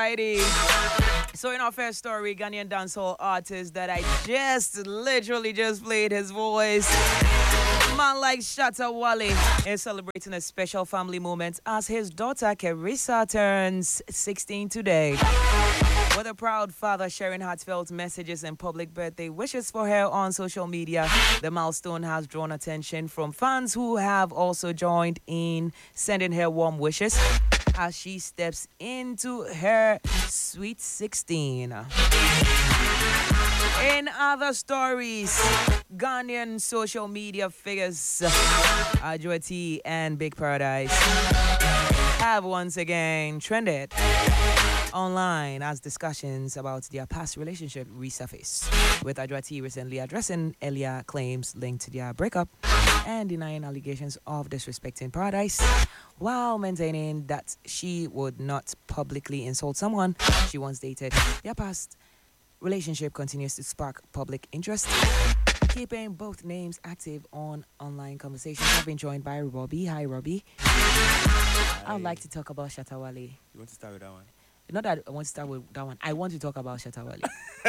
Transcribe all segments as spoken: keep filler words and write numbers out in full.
Alrighty. So in our first story, Ghanaian dancehall artist that I just literally just played his voice, man like Shatta Wale, is celebrating a special family moment as his daughter Kerissa turns sixteen today. With a proud father sharing heartfelt messages and public birthday wishes for her on social media, the milestone has drawn attention from fans who have also joined in sending her warm wishes as she steps into her sweet sixteen. In other stories, Ghanaian social media figures Adwoa T and Big Paradise have once again trended online as discussions about their past relationship resurface, with Adwoa T recently addressing earlier claims linked to their breakup and denying allegations of disrespecting Paradise, while maintaining that she would not publicly insult someone she once dated. Their past relationship continues to spark public interest, keeping both names active on online conversations. I've been joined by Robbie. Hi, Robbie. Hi. I would like to talk about Shatta Wale. You want to start with that one? Not that I want to start with that one. I want to talk about Shatta Wale.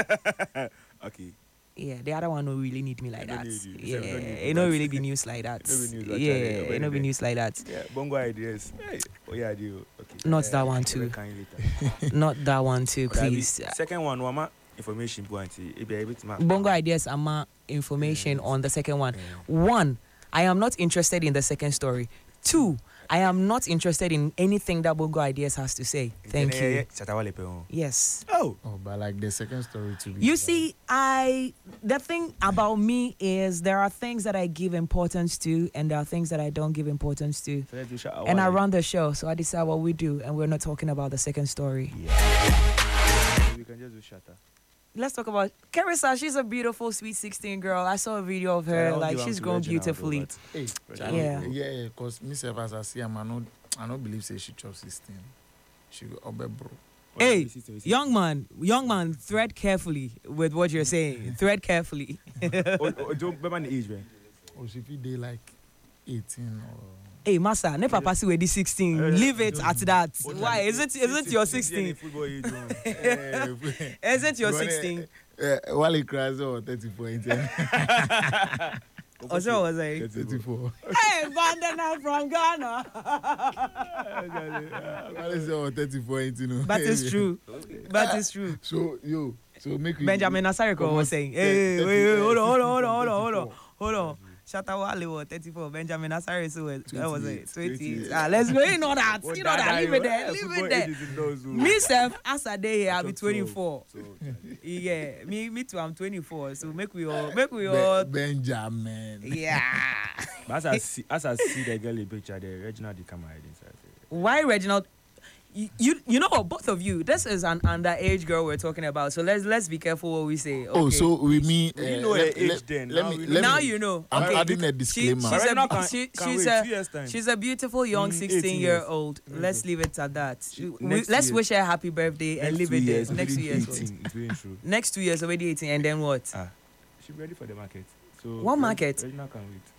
Okay. Yeah, the other one don't really need me like I that. don't need you. Yeah, Don't need it you. don't really be news like that. It don't be news like yeah, that. it don't be news like that. Yeah, bongo ideas. Hey, oh yeah, I do. Okay. Not Uh, that one I will too. can you later. Not that one too, But I be- please. Second one, Wama information point. If you're able to mark. Bongo ideas are more information Yes. on the second one. Yeah. One, I am not interested in the second story. Two, I am not interested in anything that Bongo ideas has to say. Thank Yeah, yeah, you. yeah. Shatta Wale pe on. Yes. Oh. Oh, but like the second story to be. You see, I the thing about me is there are things that I give importance to and there are things that I don't give importance to. So let's do Shatta And I Wale. run the show, so I decide what we do, and we're not talking about the second story. Yeah. We can just do Shatta. Let's talk about Kerissa. She's a beautiful, sweet sixteen girl. I saw a video of I her, don't like give she's am to grown Reginald, beautifully. but- Hey, Yeah. Yeah. yeah, yeah, because myself as I see, I'm I not, I don't believe say she chop sixteen. She go obe bro. Hey, This is- this is- Young man, young man, thread carefully with what you're saying. Thread carefully. Oh, oh, don't remember the age, man. Or she fit dey like eighteen or. Hey, Massa, ne papa see with the sixteen. Leave it at that. Why? Is it is it your sixteen? Football age, man. Is it your But, uh, sixteen? Uh, Wale cries or thirty-four. Or so was I? thirty-four. Hey, Vandana from Ghana. Wale say or thirty-four, you know. That is true. That is true. So yo, so make we. Benjamin Asariko was saying, hey, wait, wait, hold on, hold on, hold on, hold on, hold on, hold on. Shatta Wale was thirty-four. Benjamin Asariko was that was it, twenty. Ah, let's go. You know that. You know that. Leave it there. Leave it there. Me self, as a day here, I'll be twenty-four. Yeah, me, me too. I'm twenty-four. So make we all, make we all. Be- Benjamin. Yeah. But as I see, as I see the girl in picture, the Reginald the camera inside. Why Reginald? You, you you know what, both of you, this is an underage girl we're talking about, so let's let's be careful what we say. Oh, okay? so we mean. We didn't uh, know her let- age let- then. Let Now me. we Let know. Now me. you know. I'm Okay. adding a She- disclaimer. she's, Reginald a, can- she, can she's wait a two years time. she's a beautiful young Mm, sixteen eighteen year years. old. Let's leave it at that. She- We- next let's year- wish her a happy birthday and leave it there. Next two years. eighteen. It's really true. Next two years already eighteen, and then what? Ah, she ready for the market. So What Reg- market? Reginald can wait.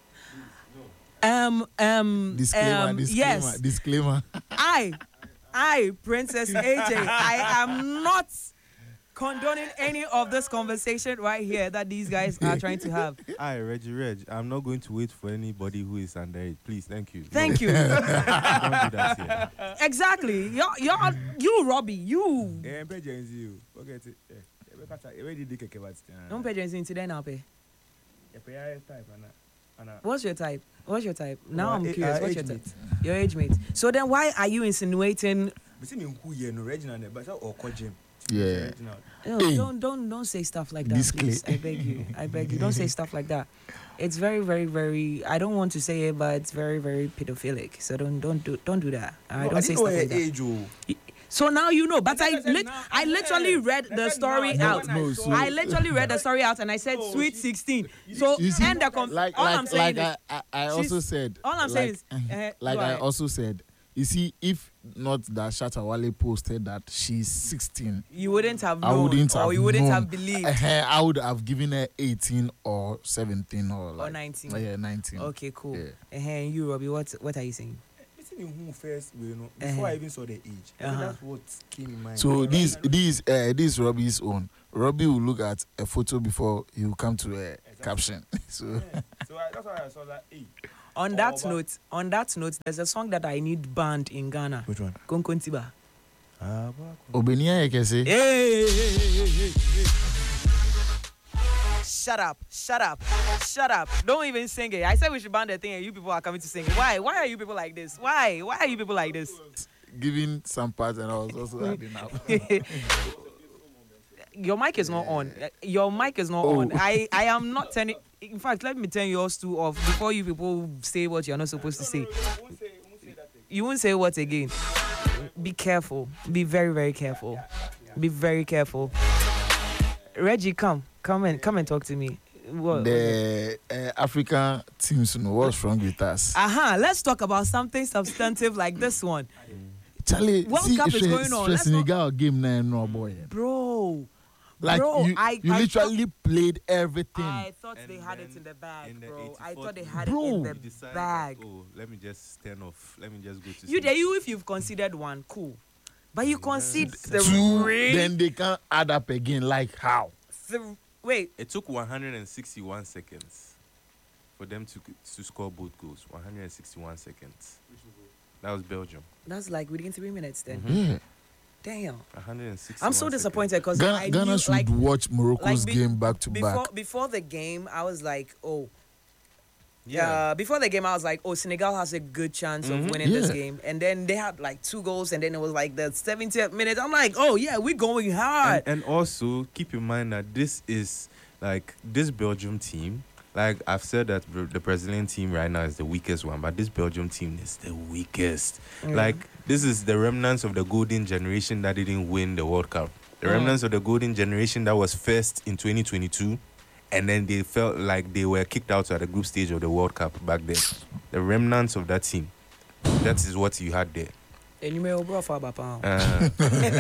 Um um Disclaimer. um disclaimer. yes. Disclaimer. I I Princess A J, I am not condoning any of this conversation right here that these guys are trying to have. Hi, Reggie Reg. I'm not going to wait for anybody who is underage. Please, thank you. Thank you. Don't do that here. Exactly. You're, you're, you, Robbie, you. Eh, pay Gen Z, you. Forget it. Eh, eh, because I already did keke about it. Don't pay attention today now, pay. Eh, pay your type, Anna. Anna. What's your type? What's your type? Now Well, I'm eh, curious. uh, What's your age type? mate. Your age mate. So then why are you insinuating? But see me who you know Reginald, but so or call Jim. Yeah. Reginald. No, Hey. don't don't don't say stuff like that, Discla- please. I beg you. I beg you. Don't say stuff like that. It's very, very, very. I don't want to say it, but it's very, very pedophilic. So don't don't do don't do that. I No, don't say didn't know stuff her like that. age, oh. So now you know, but I I said lit- now- I literally Yeah. read I the said story now, out. when I No, saw so- it. I literally read the story out and I said Oh, sweet she- sixteen. So You see, end the conf- like all like I'm saying like is I, I, I she's- also said all I'm saying like, is, uh, like go I ahead. also said, you see, if not that Shatta Wale posted that she's sixteen, you wouldn't have known, I wouldn't or have you wouldn't known. have believed. Uh, I would have given her eighteen or seventeen or like nineteen. Yeah, nineteen. Okay, cool. Yeah. Uh, and you, Robbie, what what are you saying? See me who first, you know, before Uh-huh. I even saw the age. I think Uh-huh. that's what came in mind. So Right this now, this uh, this Robbie's own. Robbie will look at a photo before he will come to a caption. So yeah. So I, that's why I saw that. Hey, On Oh, that but- note, on that note, there's a song that I need banned in Ghana. which one? Konkontiba. Ah, Obenia Ekese. Hey, hey, hey, hey, hey, hey. Shut up, shut up, shut up. Don't even sing it. I said we should ban the thing and you people are coming to sing it. Why? Why are you people like this? Why? Why are you people like this? Giving some parts and I was also adding up. Your mic is not on. Your mic is not Oh. on. I, I am not turning. In fact, let me turn yours two off before you people say what you're not supposed to say. You won't say what again. Be careful. Be very, very careful. Be very careful. Reggie, come. Come and come and talk to me. What? The uh, African teams, you know, what's wrong with us? Uh-huh. Let's talk about something substantive like this one. Charlie, World see, Cup is Sre- going on. Sre- Let's not- Senegal game nine, no boy. Bro. Like Bro, you, I- you I literally played everything. I thought And they had it then in the bag, in the bro. I eighty-fourth thought they minute, had Bro. it in you the you decided bag. that, oh, let me just turn off. Let me just go to You sleep. there, you if you've considered one, cool. But you concede the Two, three. then they can't add up again. Like how? th- wait, It took one hundred sixty-one seconds for them to to score both goals. one hundred sixty-one seconds. That was Belgium. that's like within three minutes then. Yeah. Damn. one hundred sixty-one I'm so disappointed because Ghana, I Ghana knew, should like, watch Morocco's like be- game back to before back. before the game, I was like, oh, Yeah. Uh, before the game, I was like, oh, Senegal has a good chance of winning this Yeah. game. And then they had like two goals, and then it was like the seventieth minute. I'm like, oh, yeah, we're going hard. And, and also keep in mind that this is like this Belgium team. Like I've said that br- the Brazilian team right now is the weakest one, but this Belgium team is the weakest. Mm. Like this is the remnants of the golden generation that didn't win the World Cup. The Mm. remnants of the golden generation that was first in twenty twenty-two, and then they felt like they were kicked out at the group stage of the World Cup back then. The remnants of that team. That is what you had there. And you may have brought for Bapa. Uh,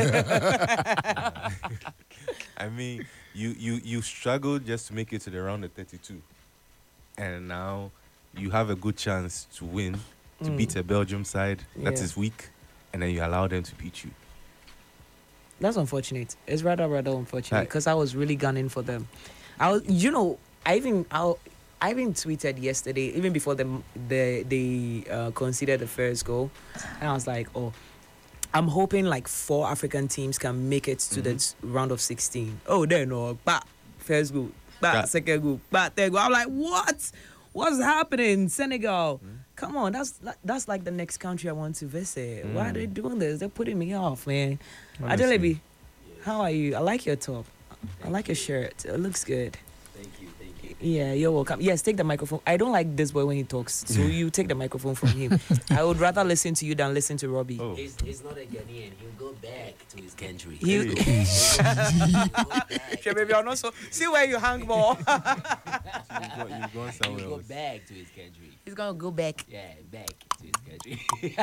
I mean, you, you you struggled just to make it to the round of thirty-two, and now you have a good chance to win, to Mm. beat a Belgium side that Yeah. is weak, and then you allow them to beat you. That's unfortunate. It's rather, rather unfortunate Right. because I was really gunning for them. I was, you know, I even I, I even tweeted yesterday, even before the the they uh, conceded the first goal, and I was like, oh, I'm hoping like four African teams can make it to the s- round of sixteen. Oh, there no, but first goal, but Yeah. second goal, but third goal. I'm like, what? What's happening, Senegal? Come on, that's that's like the next country I want to visit. Why are they doing this? They're putting me off, man. Honestly. Adelebi, how are you? I like your top. I like your shirt. It looks good. Thank you, thank you. Yeah, you're welcome. Yes, take the microphone. I don't like this boy when he talks, so you take the microphone from him. I would rather listen to you than listen to Robbie. Oh. He's, he's not a Ghanaian. He'll go back to his country. He- He'll go back. Sure, baby, I'm not so. See where you hang more. You've gone, you've gone somewhere He'll go else. back to his country. He's gonna go back. Yeah, back to his country.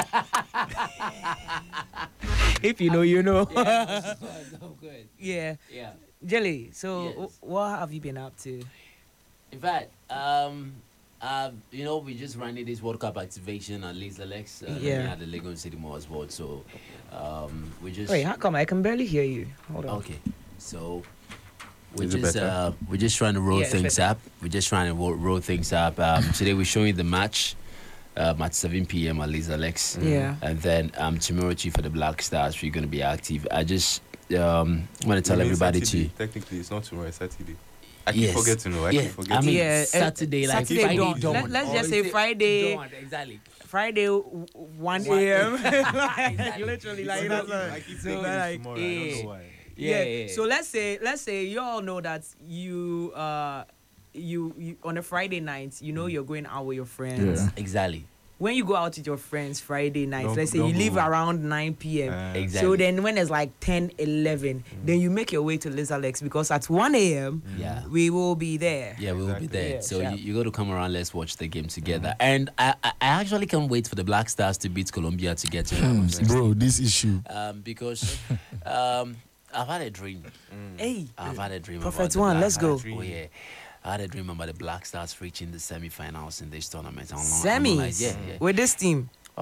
If you know, you know. yeah, of course, of course. Yeah, Yeah. Jelly. So, Yes. w- what have you been up to? In fact, um, uh, you know, we just ran this World Cup activation at Leeds Alex. Uh, Yeah. At the Lagos City Mall as well. So, um, we just. Wait, how come I can barely hear you? Hold on. Okay, so we're Is it just better? uh, we're just trying to roll Yeah, it's things better. up. We're just trying to roll, roll things up. Um, today we're showing the match um, at seven p.m. at Liz Alex. Yeah. And then um, tomorrow, Chief for the Black Stars, we're gonna be active. I just um, want to tell You mean everybody Saturday? to. Technically, it's not tomorrow. It's Saturday. I keep Yes. forgetting. No, I Yeah, keep forgetting. I mean Yeah, uh, Saturday, like Saturday Friday dawn. dawn. Let- let's Or just is say it Friday- dawn, exactly. Friday, w- one a.m. like, literally, like that's I like, keep so, thinking like, it's tomorrow. I eh. don't know why. Yeah, yeah. yeah. So let's say let's say you all know that you uh you, you on a Friday night, you know you're going out with your friends. Yeah. Exactly. When you go out with your friends Friday night, Don't- let's say don't you go leave home. around nine p.m. Uh, Exactly. So then when it's like ten, eleven, then you make your way to Liz Alex because at one a.m. Yeah. we will be there. Yeah, we will be Exactly. there. Yeah, so sharp. you, you got to come around. Let's watch the game together. And I, I, I actually can't wait for the Black Stars to beat Colombia to get to round of sixteen. Bro, this issue. Um, because um, I've had a dream. Hey, I've had a dream. Prophet about the One, Black- let's go. Oh yeah, I had a dream about the Black Stars reaching the semi-finals in this tournament. I'm not- I'm not semis like, yeah, yeah. with this team. Oh,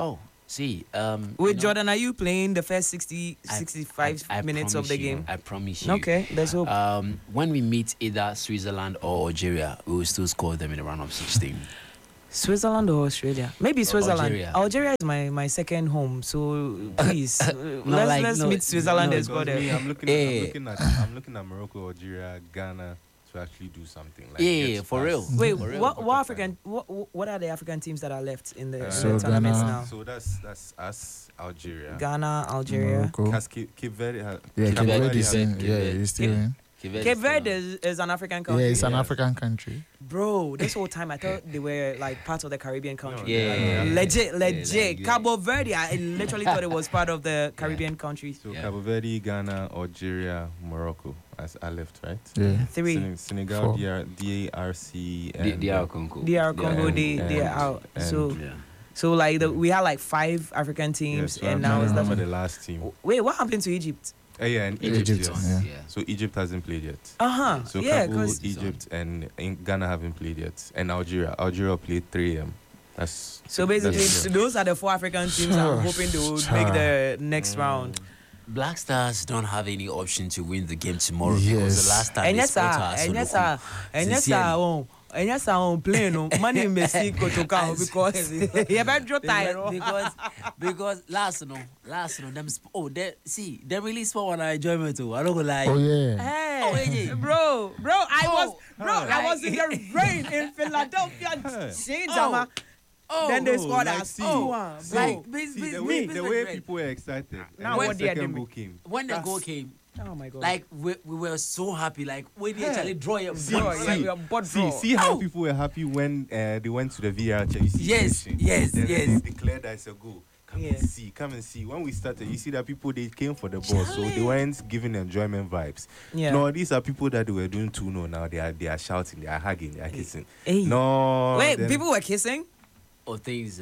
See, um, Wait, you know, Jordan, are you playing the first sixty, I- sixty-five I- I minutes of promise the you, game? I promise you. Okay, let's hope. Um, when we meet either Switzerland or Algeria, we will still score them in the round of sixteen. Switzerland or Australia? Maybe Switzerland. Algeria. Algeria, is my, my second home, so please uh, let's like, let's no, meet Switzerland no, and score Because me, them. I'm looking, at, Eh. I'm looking at I'm looking at Morocco, Algeria, Ghana to actually do something. Like Yeah, get yeah, for real. past- Wait, For real. what what African what what are the African teams that are left in the, in So the tournaments Ghana- now? So that's that's us, Algeria. Ghana, Algeria. Morocco. Has Cape, Cape Verde. Ha, Yeah, Cape Cape Verde Verde is is in. in. Yeah, Cape he's still Verde. in. Cape Verde is, is an African Yeah, country. it's an Yeah. African country. Bro, this whole time I thought they were like part of the Caribbean country. Yeah, Like, yeah, yeah. legit, Yeah, legit. like, yeah. Cabo Verde, I literally thought it was part of the Caribbean country. So Yeah. Cabo Verde, Ghana, Algeria, Morocco. As I left, right? Yeah. Three. Sen- Senegal, Four. D R, D R C, D- and D R Congo. D R Congo, and- they they are out. and- So Yeah. so like the, we had like five African Yeah, teams, so and I'm now trying it's to left. remember the last team. Wait, what happened to Egypt? Uh, yeah, and Egypt. Egypt, yes. yeah. Yeah. So Egypt hasn't played yet. Uh huh. So yeah, Cabo, because Egypt, and in Ghana haven't played yet, and Algeria. Algeria played three M. That's so that's basically it. those are the four African teams I'm hoping they will make the next round. Black Stars don't have any option to win the game tomorrow because Yes. the last time And they yes, sir. spot us. And on yes, the sir. And yes, sir. Sincerely. Oh, and yes, sir. On playing no money in Mexico to come because you better draw time. because, because because last no last no them sp- oh they see they really sport on our enjoyment too. I don't go lie. Oh yeah. Hey, Oh, A J. bro, bro, I Oh, was, bro, I was in the rain in Philadelphia. See, Jama. Oh, Then they no, scored like, us see, two one, see, bro. like bis- See, bis- the way bis- the bis- way bis- people were excited. Now and when what the they are second doing. goal came. when the that's- goal came, Oh my god. like we, we were so happy. Like when they actually draw your See, bro, see, like your butt, See, bro. see how Ow! people were happy when uh, they went to the V R check. Yes, yes, then yes. They declared that it's a goal. Come Yeah. and see, come and see. When we started, you see that people they came for the ball, so they weren't giving enjoyment vibes. Yeah. No, these are people that they were doing two no now. They are they are shouting, they are hugging, they are kissing. Hey. No, Wait, then- people were kissing? or things